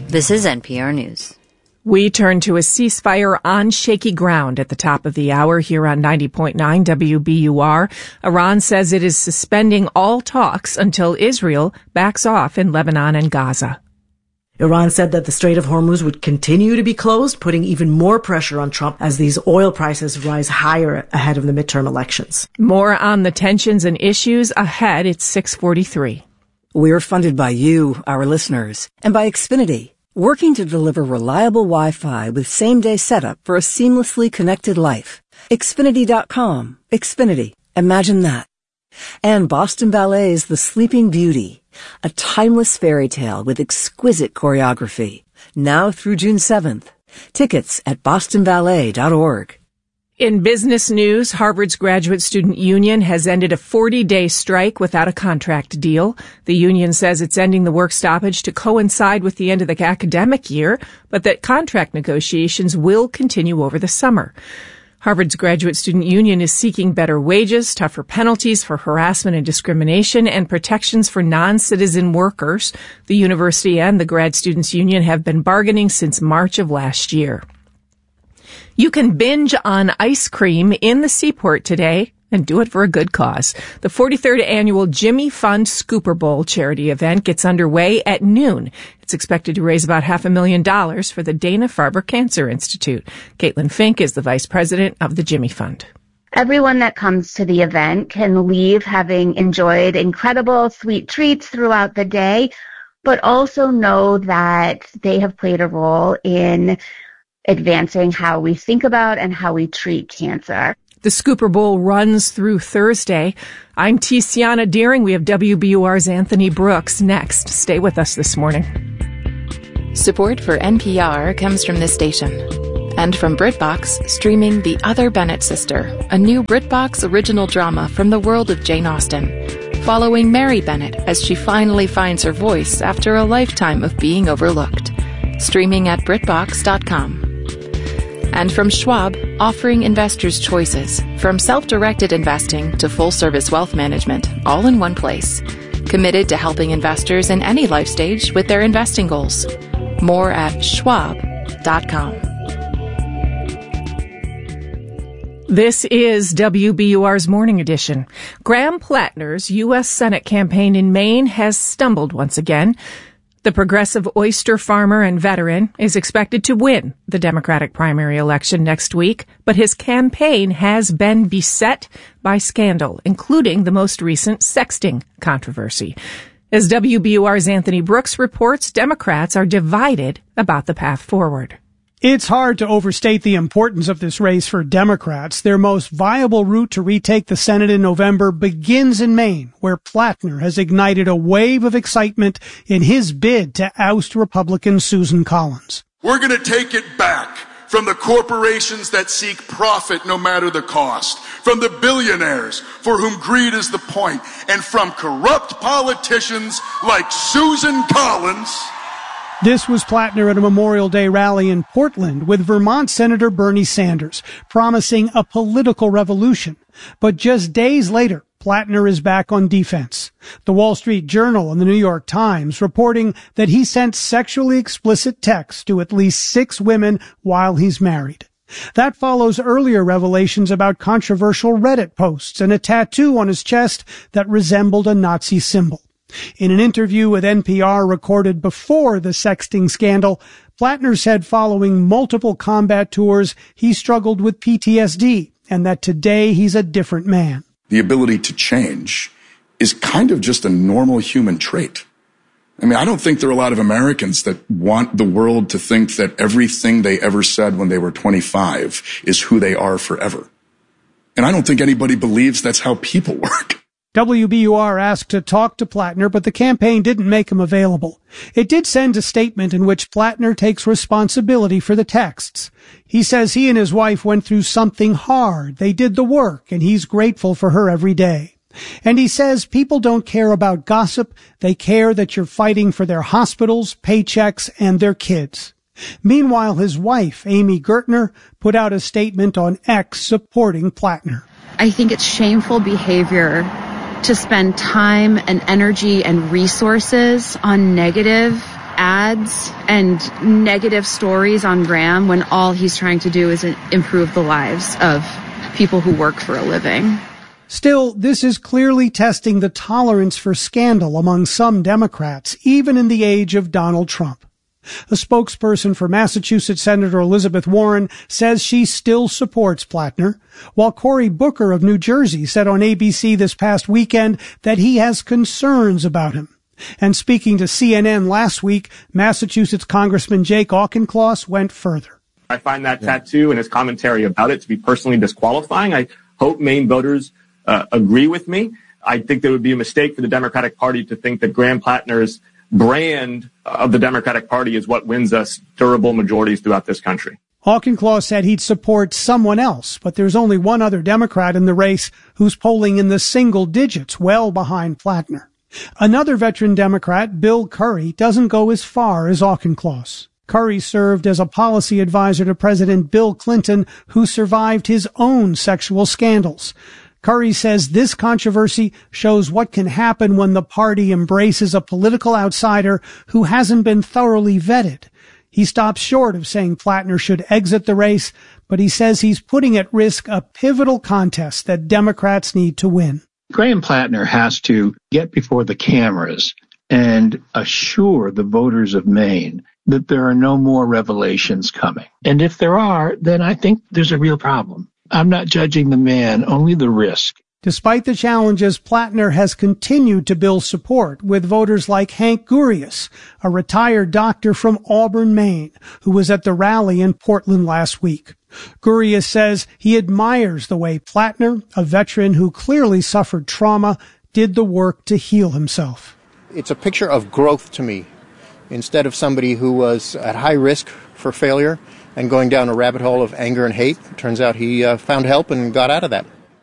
This is NPR News. We turn to a ceasefire on shaky ground at the top of the hour here on 90.9 WBUR. Iran says it is suspending all talks until Israel backs off in Lebanon and Gaza. Iran said that the Strait of Hormuz would continue to be closed, putting even more pressure on Trump as these oil prices rise higher ahead of the midterm elections. More on the tensions and issues ahead. It's 6:43. We're funded by you, our listeners, and by Xfinity, working to deliver reliable Wi-Fi with same-day setup for a seamlessly connected life. Xfinity.com. Xfinity. Imagine that. And Boston Ballet's The Sleeping Beauty, a timeless fairy tale with exquisite choreography. Now through June 7th. Tickets at bostonballet.org. In business news, Harvard's Graduate Student Union has ended a 40-day strike without a contract deal. The union says it's ending the work stoppage to coincide with the end of the academic year, but that contract negotiations will continue over the summer. Harvard's Graduate Student Union is seeking better wages, tougher penalties for harassment and discrimination, and protections for non-citizen workers. The university and the Grad Students Union have been bargaining since March of last year. You can binge on ice cream in the Seaport today and do it for a good cause. The 43rd annual Jimmy Fund Scooper Bowl charity event gets underway at noon. It's expected to raise about $500,000 for the Dana-Farber Cancer Institute. Caitlin Fink is the vice president of the Jimmy Fund. Everyone that comes to the event can leave having enjoyed incredible sweet treats throughout the day, but also know that they have played a role in advancing how we think about and how we treat cancer. The Scooper Bowl runs through Thursday. I'm Tiziana Deering. We have WBUR's Anthony Brooks next. Stay with us this morning. Support for NPR comes from this station and from BritBox, streaming The Other Bennett Sister, a new BritBox original drama from the world of Jane Austen, following Mary Bennett as she finally finds her voice after a lifetime of being overlooked. Streaming at BritBox.com. And from Schwab, offering investors choices, from self-directed investing to full-service wealth management, all in one place. Committed to helping investors in any life stage with their investing goals. More at Schwab.com. This is WBUR's Morning Edition. Graham Plattner's U.S. Senate campaign in Maine has stumbled once again. The progressive oyster farmer and veteran is expected to win the Democratic primary election next week, but his campaign has been beset by scandal, including the most recent sexting controversy. As WBUR's Anthony Brooks reports, Democrats are divided about the path forward. It's hard to overstate the importance of this race for Democrats. Their most viable route to retake the Senate in November begins in Maine, where Plattner has ignited a wave of excitement in his bid to oust Republican Susan Collins. We're going to take it back from the corporations that seek profit no matter the cost, from the billionaires for whom greed is the point, and from corrupt politicians like Susan Collins. This was Plattner at a Memorial Day rally in Portland with Vermont Senator Bernie Sanders, promising a political revolution. But just days later, Plattner is back on defense. The Wall Street Journal and the New York Times reporting that he sent sexually explicit texts to at least 6 women while he's married. That follows earlier revelations about controversial Reddit posts and a tattoo on his chest that resembled a Nazi symbol. In an interview with NPR recorded before the sexting scandal, Plattner said following multiple combat tours, he struggled with PTSD and that today he's a different man. The ability to change is kind of just a normal human trait. I mean, I don't think there are a lot of Americans that want the world to think that everything they ever said when they were 25 is who they are forever. And I don't think anybody believes that's how people work. WBUR asked to talk to Plattner, but the campaign didn't make him available. It did send a statement in which Plattner takes responsibility for the texts. He says he and his wife went through something hard. They did the work, and he's grateful for her every day. And he says people don't care about gossip. They care that you're fighting for their hospitals, paychecks, and their kids. Meanwhile, his wife, Amy Gertner, put out a statement on X supporting Plattner. I think it's shameful behavior to spend time and energy and resources on negative ads and negative stories on Graham when all he's trying to do is improve the lives of people who work for a living. Still, this is clearly testing the tolerance for scandal among some Democrats, even in the age of Donald Trump. A spokesperson for Massachusetts Senator Elizabeth Warren says she still supports Plattner, while Cory Booker of New Jersey said on ABC this past weekend that he has concerns about him. And speaking to CNN last week, Massachusetts Congressman Jake Auchincloss went further. I find that tattoo and his commentary about it to be personally disqualifying. I hope Maine voters agree with me. I think there would be a mistake for the Democratic Party to think that Graham Plattner's brand of the Democratic Party is what wins us durable majorities throughout this country. Auchincloss said he'd support someone else, but there's only one other Democrat in the race who's polling in the single digits, well behind Plattner. Another veteran Democrat, Bill Curry, doesn't go as far as Auchincloss. Curry served as a policy advisor to President Bill Clinton, who survived his own sexual scandals. Curry says this controversy shows what can happen when the party embraces a political outsider who hasn't been thoroughly vetted. He stops short of saying Plattner should exit the race, but he says he's putting at risk a pivotal contest that Democrats need to win. Graham Plattner has to get before the cameras and assure the voters of Maine that there are no more revelations coming. And if there are, then I think there's a real problem. I'm not judging the man, only the risk. Despite the challenges, Plattner has continued to build support with voters like Hank Gurius, a retired doctor from Auburn, Maine, who was at the rally in Portland last week. Gurius says he admires the way Plattner, a veteran who clearly suffered trauma, did the work to heal himself. It's a picture of growth to me. Instead of somebody who was at high risk for failure and going down a rabbit hole of anger and hate, it turns out he found help and got out of that.